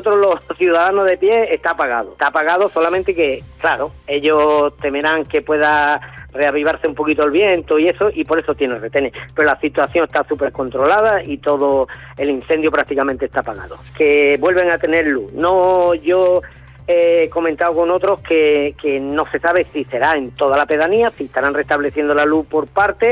nosotros los ciudadanos de pie está apagado, solamente que, claro, ellos temerán que pueda reavivarse un poquito el viento y eso, y por eso tiene retenes, pero la situación está súper controlada y todo el incendio prácticamente está apagado. Que vuelven a tener luz. No, yo he comentado con otros que no se sabe si será en toda la pedanía, si estarán restableciendo la luz por parte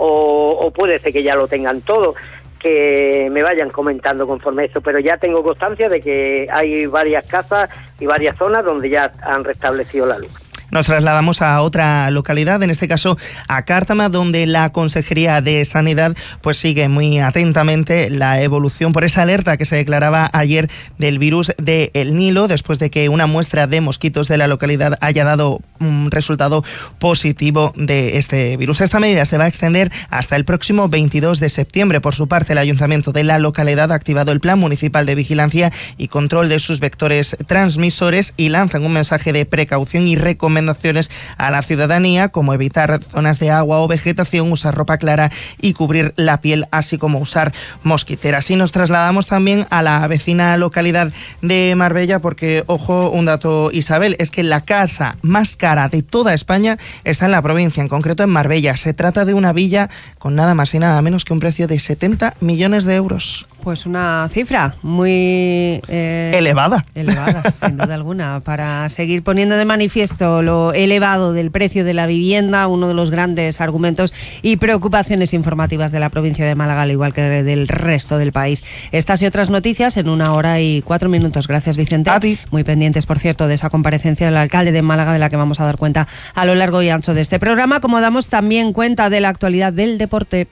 o puede ser que ya lo tengan todo, que me vayan comentando conforme eso, pero ya tengo constancia de que hay varias casas y varias zonas donde ya han restablecido la luz. Nos trasladamos a otra localidad, en este caso a Cártama, donde la Consejería de Sanidad pues sigue muy atentamente la evolución por esa alerta que se declaraba ayer del virus del Nilo, después de que una muestra de mosquitos de la localidad haya dado un resultado positivo de este virus. Esta medida se va a extender hasta el próximo 22 de septiembre. Por su parte, el Ayuntamiento de la localidad ha activado el Plan Municipal de Vigilancia y Control de sus vectores transmisores y lanzan un mensaje de precaución y recomendaciones a la ciudadanía, como evitar zonas de agua o vegetación, usar ropa clara y cubrir la piel, así como usar mosquiteras. Y nos trasladamos también a la vecina localidad de Marbella, porque, ojo, un dato, Isabel, es que la casa más cara de toda España está en la provincia, en concreto en Marbella. Se trata de una villa con nada más y nada menos que un precio de 70 millones de euros. Pues una cifra muy elevada, sin duda alguna, para seguir poniendo de manifiesto lo elevado del precio de la vivienda, uno de los grandes argumentos y preocupaciones informativas de la provincia de Málaga, al igual que del resto del país. Estas y otras noticias en 1 hora y 4 minutos. Gracias, Vicente. A ti. Muy pendientes, por cierto, de esa comparecencia del alcalde de Málaga, de la que vamos a dar cuenta a lo largo y ancho de este programa, como damos también cuenta de la actualidad del deporte.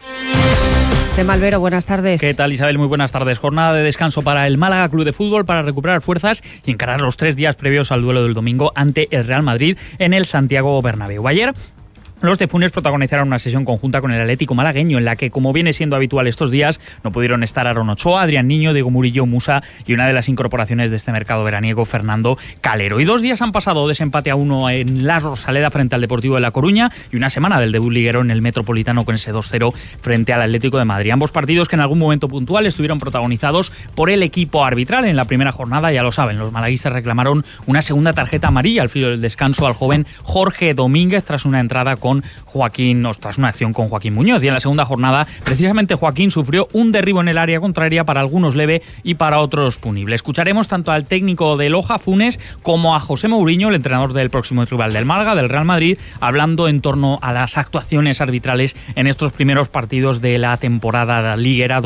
Chema Albero, buenas tardes. ¿Qué tal, Isabel? Muy buenas tardes. Jornada de descanso para el Málaga Club de Fútbol para recuperar fuerzas y encarar los 3 días previos al duelo del domingo ante el Real Madrid en el Santiago Bernabéu. Ayer los de Funes protagonizaron una sesión conjunta con el Atlético malagueño en la que, como viene siendo habitual estos días, no pudieron estar Aaron Ochoa, Adrián Niño, Diego Murillo, Musa y una de las incorporaciones de este mercado veraniego, Fernando Calero. Y 2 días han pasado de ese empate a 1 en la Rosaleda frente al Deportivo de La Coruña y una semana del debut liguero en el Metropolitano con ese 2-0 frente al Atlético de Madrid. Ambos partidos que en algún momento puntual estuvieron protagonizados por el equipo arbitral. En la primera jornada, ya lo saben, los malaguistas reclamaron una segunda tarjeta amarilla al filo del descanso al joven Jorge Domínguez tras una entrada con tras una acción con Joaquín Muñoz. Y en la segunda jornada, precisamente Joaquín sufrió un derribo en el área contraria, para algunos leve y para otros punible. Escucharemos tanto al técnico de Loja, Funes, como a José Mourinho, el entrenador del próximo rival del Málaga, del Real Madrid, hablando en torno a las actuaciones arbitrales en estos primeros partidos de la temporada liguera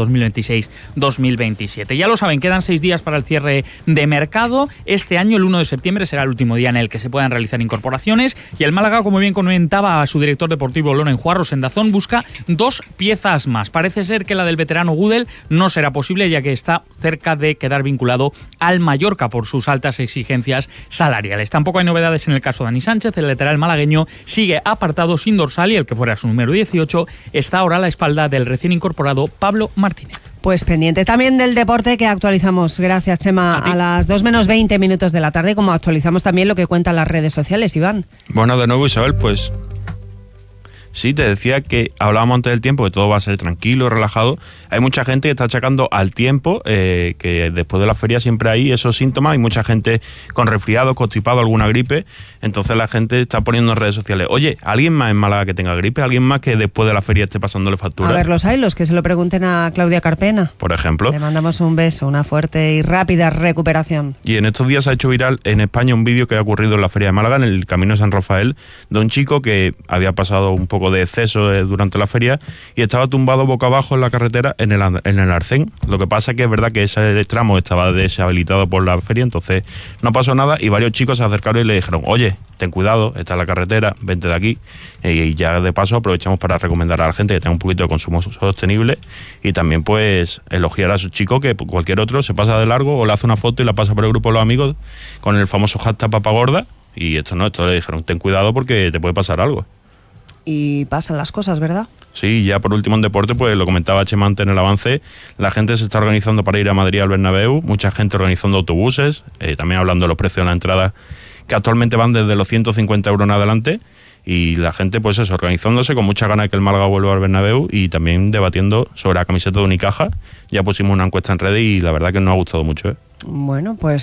2026-2027. Ya lo saben, quedan 6 días para el cierre de mercado. Este año, el 1 de septiembre, será el último día en el que se puedan realizar incorporaciones y el Málaga, como bien comentaba a su director deportivo Loren Juarros en Dazón, busca 2 piezas más. Parece ser que la del veterano Gudel no será posible, ya que está cerca de quedar vinculado al Mallorca por sus altas exigencias salariales. Tampoco hay novedades en el caso de Dani Sánchez. El lateral malagueño sigue apartado sin dorsal y el que fuera su número 18 está ahora a la espalda del recién incorporado Pablo Martínez. Pues pendiente también del deporte, que actualizamos, gracias Chema, a las 2 menos 20 minutos de la tarde, como actualizamos también lo que cuentan las redes sociales, Iván. Bueno, de nuevo, Isabel, pues sí, te decía que hablábamos antes del tiempo, que todo va a ser tranquilo, relajado. Hay mucha gente que está achacando al tiempo, que después de la feria siempre hay esos síntomas. Hay mucha gente con resfriado, constipado, alguna gripe. Entonces la gente está poniendo en redes sociales: oye, ¿alguien más en Málaga que tenga gripe? ¿Alguien más que después de la feria esté pasándole factura? A ver, los haylos, que se lo pregunten a Claudia Carpena. Por ejemplo. Le mandamos un beso, una fuerte y rápida recuperación. Y en estos días se ha hecho viral en España un vídeo que ha ocurrido en la feria de Málaga, en el Camino de San Rafael, de un chico que había pasado un poco de exceso durante la feria y estaba tumbado boca abajo en la carretera en el arcén. Lo que pasa es que es verdad que ese tramo estaba deshabilitado por la feria, entonces no pasó nada y varios chicos se acercaron y le dijeron: oye, ten cuidado, está en la carretera, vente de aquí. Y ya de paso aprovechamos para recomendar a la gente que tenga un poquito de consumo sostenible y también pues elogiar a su chico, que cualquier otro se pasa de largo o le hace una foto y la pasa por el grupo de los amigos con el famoso hashtag papagorda, y esto le dijeron: ten cuidado porque te puede pasar algo. Y pasan las cosas, ¿verdad? Sí, ya por último en deporte, pues lo comentaba Chema antes en el avance, la gente se está organizando para ir a Madrid al Bernabéu, mucha gente organizando autobuses, también hablando de los precios de la entrada, que actualmente van desde los 150 euros en adelante, y la gente pues eso, organizándose con mucha ganas de que el Málaga vuelva al Bernabéu y también debatiendo sobre la camiseta de Unicaja. Ya pusimos una encuesta en redes y la verdad que nos ha gustado mucho, ¿eh? Bueno, pues